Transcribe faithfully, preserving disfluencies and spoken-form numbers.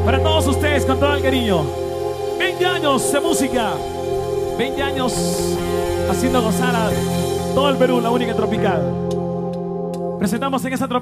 Para todos ustedes, con todo el cariño. veinte años de música. veinte años haciendo gozar a todo el Perú, la única tropical. Presentamos en esta tropical.